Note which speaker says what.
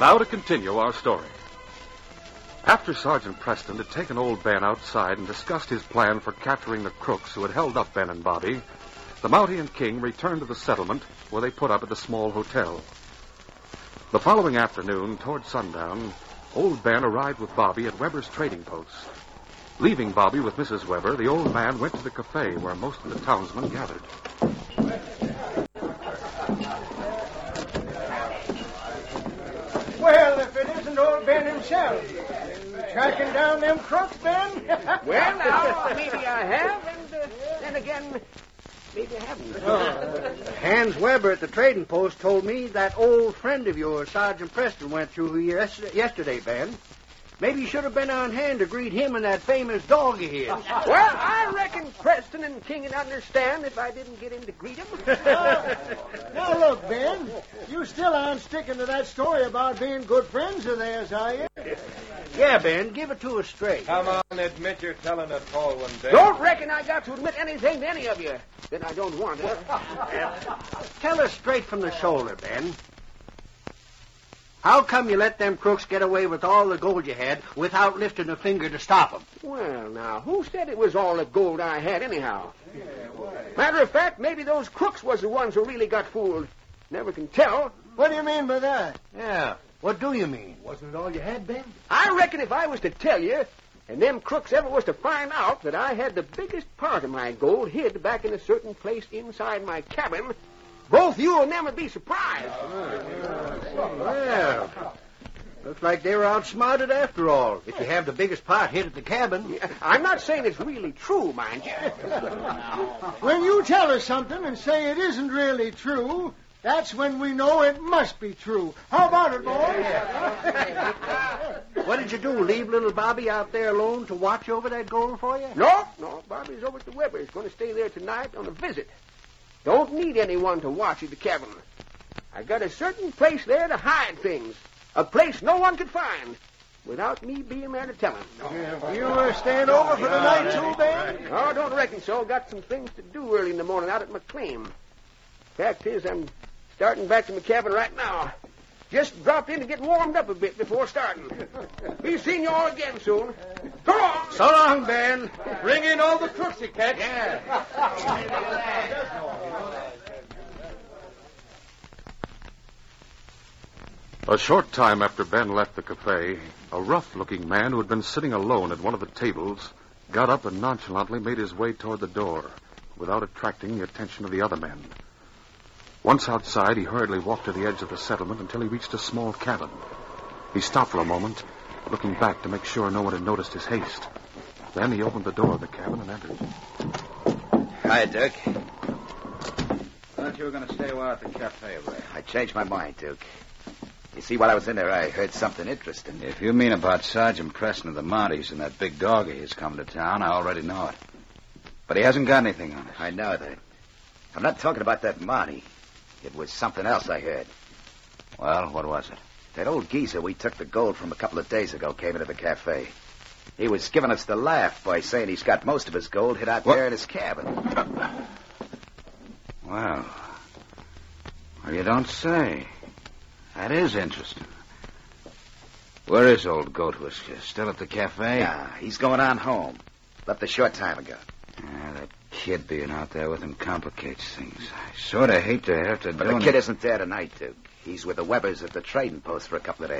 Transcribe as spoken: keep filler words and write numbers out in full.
Speaker 1: Now to continue our story. After Sergeant Preston had taken old Ben outside and discussed his plan for capturing the crooks who had held up Ben and Bobby, the Mountie and King returned to the settlement where they put up at the small hotel. The following afternoon, toward sundown, old Ben arrived with Bobby at Weber's trading post. Leaving Bobby with Missus Weber, the old man went to the cafe where most of the townsmen gathered.
Speaker 2: Well, if it isn't old Ben himself. Tracking down them crooks, Ben?
Speaker 3: Well, now, maybe I have, and uh, then again, maybe I haven't.
Speaker 2: Oh. Hans Weber at the trading post told me that old friend of yours, Sergeant Preston, went through here yesterday, Ben. Maybe you should have been on hand to greet him and that famous dog of his.
Speaker 3: Well, I reckon Preston and King would understand if I didn't get in to greet him.
Speaker 2: uh, now, look, Ben, you still aren't sticking to that story about being good friends of theirs, are you? Yeah, Ben, give it to us straight.
Speaker 4: Come on, admit you're telling a tall one, Ben.
Speaker 3: Don't reckon I got to admit anything to any of you that I don't want to.
Speaker 2: Tell us straight from the shoulder, Ben. How come you let them crooks get away with all the gold you had without lifting a finger to stop them?
Speaker 3: Well, now, who said it was all the gold I had anyhow? Matter of fact, maybe those crooks was the ones who really got fooled. Never can tell.
Speaker 2: What do you mean by that? Yeah, what do you mean? Wasn't it all you had, Ben?
Speaker 3: I reckon if I was to tell you, and them crooks ever was to find out that I had the biggest part of my gold hid back in a certain place inside my cabin, both you and them would be surprised.
Speaker 2: Well, looks like they were outsmarted after all. If you have the biggest part hid at the cabin.
Speaker 3: I'm not saying it's really true, mind you.
Speaker 2: When you tell us something and say it isn't really true, that's when we know it must be true. How about it, boys? What did you do, leave little Bobby out there alone to watch over that gold for you?
Speaker 3: No, no, Bobby's over at the Weber's. Going to stay there tonight on a visit. Don't need anyone to watch at the cabin. I got a certain place there to hide things. A place no one could find without me being there to tell them.
Speaker 2: Yeah, you uh, stand over for the night, too, Ben?
Speaker 3: Oh, don't reckon so. Got some things to do early in the morning out at McLean. Fact is, I'm starting back to my cabin right now. Just dropped in to get warmed up a bit before starting. Be seeing you all again soon. So long.
Speaker 2: So long, Ben.
Speaker 4: Bring in all the crooks you catch.
Speaker 2: Yeah.
Speaker 1: A short time after Ben left the cafe, a rough-looking man who had been sitting alone at one of the tables got up and nonchalantly made his way toward the door without attracting the attention of the other men. Once outside, he hurriedly walked to the edge of the settlement until he reached a small cabin. He stopped for a moment, looking back to make sure no one had noticed his haste. Then he opened the door of the cabin and entered.
Speaker 5: Hi, Duke.
Speaker 6: Thought you were going to stay a while at the cafe, Ray.
Speaker 5: I changed my mind, Duke. You see, while I was in there, I heard something interesting.
Speaker 6: If you mean about Sergeant Preston of the Mounties and that big dog of his coming to town, I already know it. But he hasn't got anything on it.
Speaker 5: I know that. I'm not talking about that Mountie. It was something else I heard.
Speaker 6: Well, what was it?
Speaker 5: That old geezer we took the gold from a couple of days ago came into the cafe. He was giving us the laugh by saying he's got most of his gold hid out
Speaker 6: what?
Speaker 5: there in his cabin.
Speaker 6: Well, well, you don't say. That is interesting. Where is old Goat Whisker? Still at the cafe?
Speaker 5: Yeah, he's going on home. Left a short time ago.
Speaker 6: Yeah, that kid being out there with him complicates things. I sort of hate to have to
Speaker 5: But
Speaker 6: do
Speaker 5: the
Speaker 6: any-
Speaker 5: kid isn't there tonight, Duke. He's with the Webbers at the trading post for a couple of days.